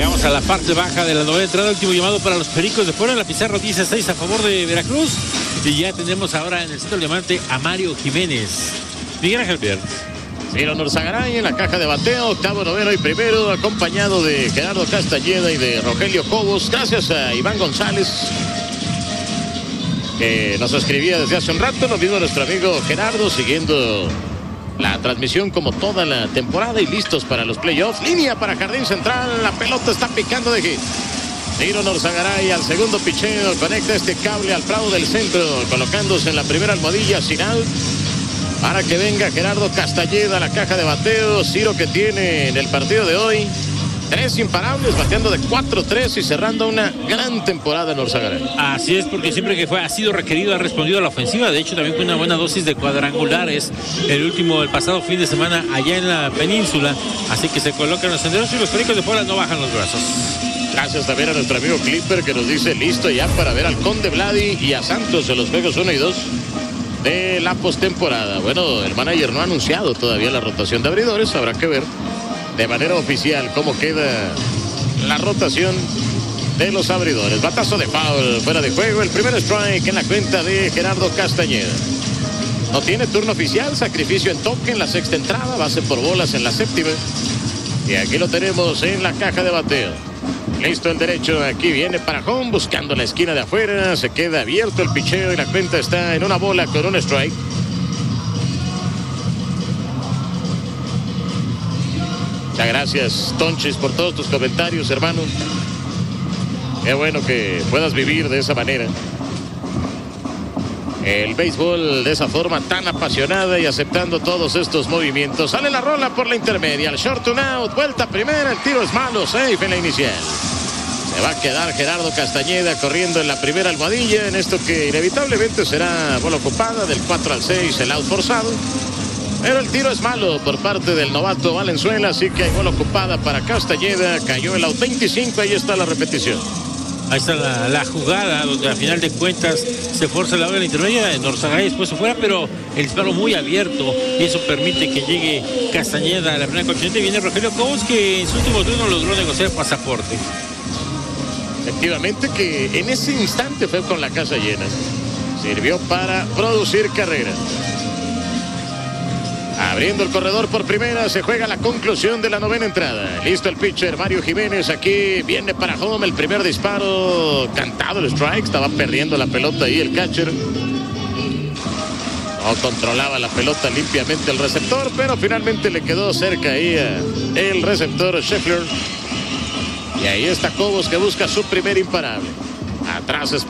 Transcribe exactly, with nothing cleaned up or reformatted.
Llegamos a la parte baja de la novena entrada, último llamado para los Pericos de Puebla. La pizarra dieciséis a favor de Veracruz. Y ya tenemos ahora en el centro del diamante a Mario Jiménez. Miguel Ángel Pierre. Ciro Norzagaray en la caja de bateo, octavo, noveno y primero, acompañado de Gerardo Castañeda y de Rogelio Cobos. Gracias a Iván González, que nos escribía desde hace un rato. Lo mismo nuestro amigo Gerardo, siguiendo la transmisión como toda la temporada y listos para los playoffs. Línea para Jardín Central, la pelota está picando de hit. Ciro Norzagaray al segundo picheo, conecta este cable al prado del centro, colocándose en la primera almohadilla sin out, para que venga Gerardo Castañeda a la caja de bateo. Ciro, que tiene en el partido de hoy tres imparables, bateando de cuatro tres y cerrando una gran temporada en Norzagaray. Así es, porque siempre que fue ha sido requerido ha respondido a la ofensiva. De hecho, también con una buena dosis de cuadrangulares el último, el pasado fin de semana allá en la península. Así que se colocan los senderos y los Pericos de Puebla no bajan los brazos. Gracias también a nuestro amigo Clipper, que nos dice listo ya para ver al Conde Vladi y a Santos en los juegos uno y dos de la postemporada. Bueno, el manager no ha anunciado todavía la rotación de abridores. Habrá que ver de manera oficial cómo queda la rotación de los abridores. Batazo de foul, fuera de juego. El primer strike en la cuenta de Gerardo Castañeda. No tiene turno oficial. Sacrificio en toque en la sexta entrada. Base por bolas en la séptima. Y aquí lo tenemos en la caja de bateo. Listo el derecho, aquí viene para home, buscando la esquina de afuera. Se queda abierto el picheo y la cuenta está en una bola con un strike. Muchas gracias, Tonchis, por todos tus comentarios, hermano. Qué bueno que puedas vivir de esa manera el béisbol, de esa forma tan apasionada y aceptando todos estos movimientos. Sale la rola por la intermedia, el short to out, vuelta primera, el tiro es malo, safe en la inicial. Se va a quedar Gerardo Castañeda corriendo en la primera almohadilla en esto que inevitablemente será bola ocupada. Del cuatro al seis, el out forzado. Pero el tiro es malo por parte del novato Valenzuela, así que hay bola ocupada para Castañeda. Cayó el out veinticinco, ahí está la repetición. Ahí está la, la jugada donde a final de cuentas se forza la bola en la intermedia. Norzagaray después se fuera, pero el disparo muy abierto y eso permite que llegue Castañeda a la primera continente. Viene Rogelio Cobos, que en su último turno logró negociar pasaporte. Efectivamente, que en ese instante fue con la casa llena. Sirvió para producir carrera. Abriendo el corredor por primera, se juega la conclusión de la novena entrada. Listo el pitcher Mario Jiménez, aquí viene para home, el primer disparo, cantado el strike, estaba perdiendo la pelota ahí el catcher. No controlaba la pelota limpiamente el receptor, pero finalmente le quedó cerca ahí el receptor Scheffler. Y ahí está Cobos, que busca su primer imparable. Atrás es